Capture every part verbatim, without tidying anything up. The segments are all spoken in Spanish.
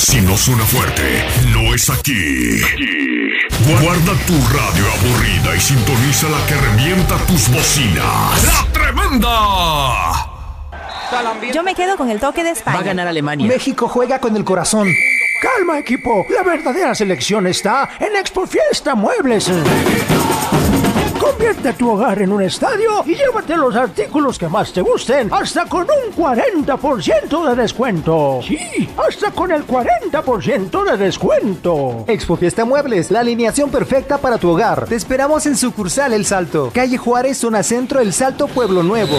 Si no suena fuerte, no es aquí. Guarda tu radio aburrida y sintoniza la que revienta tus bocinas. ¡La Tremenda! Yo me quedo con el toque de España. Va a ganar Alemania. México juega con el corazón. Calma, equipo. La verdadera selección está en Expo Fiesta Muebles. Convierte tu hogar en un estadio y llévate los artículos que más te gusten hasta con un cuarenta por ciento de descuento. Sí, hasta con el cuarenta por ciento de descuento. Expo Fiesta Muebles, la alineación perfecta para tu hogar. Te esperamos en sucursal El Salto, calle Juárez, zona centro, El Salto, Pueblo Nuevo.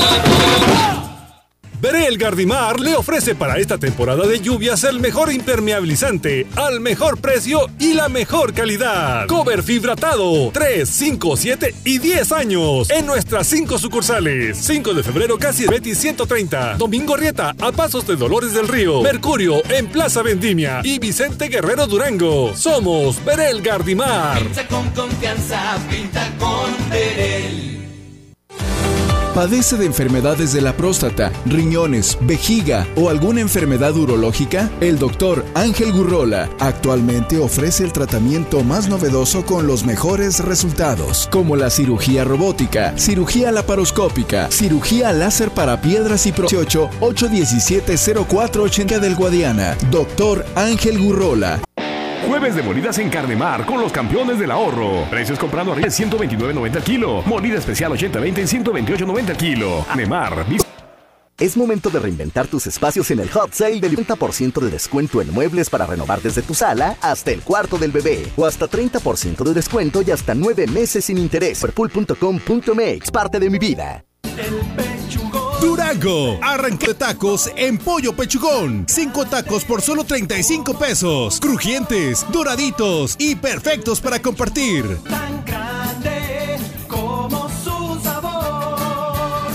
Berel Gardimar le ofrece para esta temporada de lluvias el mejor impermeabilizante al mejor precio y la mejor calidad. Cover fibratado, tres, cinco, siete y diez años en nuestras cinco sucursales. cinco de febrero, Casi Betis ciento treinta. Domingo Rieta, a pasos de Dolores del Río. Mercurio, en Plaza Vendimia. Y Vicente Guerrero Durango. Somos Berel Gardimar. Pinta con confianza, pinta con Berel. ¿Padece de enfermedades de la próstata, riñones, vejiga o alguna enfermedad urológica? El doctor Ángel Gurrola actualmente ofrece el tratamiento más novedoso con los mejores resultados, como la cirugía robótica, cirugía laparoscópica, cirugía láser para piedras y próstatas. ocho ocho diecisiete cero cuatro ochenta del Guadiana. Doctor Ángel Gurrola. Jueves de molidas en Carnemar con los campeones del ahorro. Precios comprando arriba en ciento veintinueve noventa al kilo. Molida especial ochenta veinte en ciento veintiocho noventa al kilo. Carnemar. Es momento de reinventar tus espacios en el Hot Sale del treinta por ciento de descuento en muebles para renovar desde tu sala hasta el cuarto del bebé. O hasta treinta por ciento de descuento y hasta nueve meses sin interés. Liverpool punto com punto m x. Parte de mi vida. Durango, arranque de tacos en Pollo Pechugón. Cinco tacos por solo treinta y cinco pesos. Crujientes, doraditos y perfectos para compartir. Tan grande como su sabor.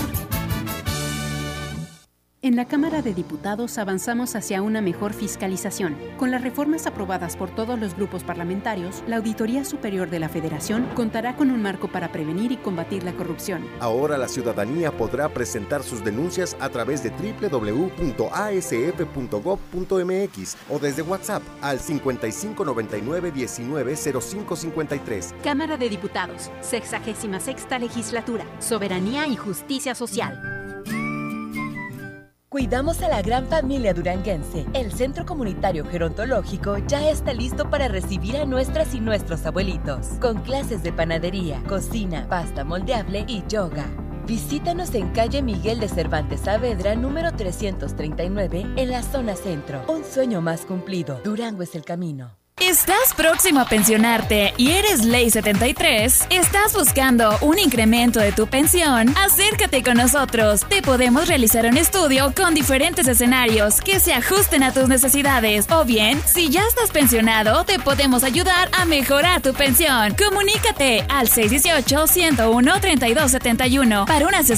En la Cámara de Diputados avanzamos hacia una mejor fiscalización. Con las reformas aprobadas por todos los grupos parlamentarios, la Auditoría Superior de la Federación contará con un marco para prevenir y combatir la corrupción. Ahora la ciudadanía podrá presentar sus denuncias a través de doble u doble u doble u punto a s f punto gob punto m x o desde WhatsApp al cincuenta y cinco noventa y nueve diecinueve cero cinco cincuenta y tres. Cámara de Diputados, sexagésima sexta legislatura, soberanía y justicia social. Cuidamos a la gran familia duranguense. El Centro Comunitario Gerontológico ya está listo para recibir a nuestras y nuestros abuelitos, con clases de panadería, cocina, pasta moldeable y yoga. Visítanos en calle Miguel de Cervantes Saavedra, número trescientos treinta y nueve, en la zona centro. Un sueño más cumplido. Durango es el camino. ¿Estás próximo a pensionarte y eres Ley setenta y tres? ¿Estás buscando un incremento de tu pensión? Acércate con nosotros. Te podemos realizar un estudio con diferentes escenarios que se ajusten a tus necesidades. O bien, si ya estás pensionado, te podemos ayudar a mejorar tu pensión. Comunícate al seis uno ocho, uno cero uno, tres dos siete uno para una asesoría